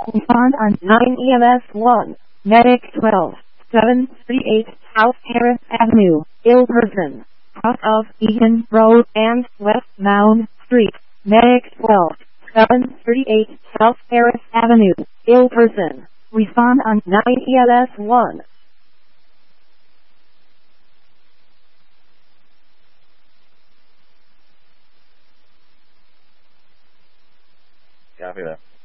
Respond on 9 EMS 1. Medic 12. 738 South Harris Avenue, ill person. Cross of Eaton Road and West Mound Street. Medic 12. 738 South Harris Avenue, ill person. Respond on 9 EMS 1. Copy that.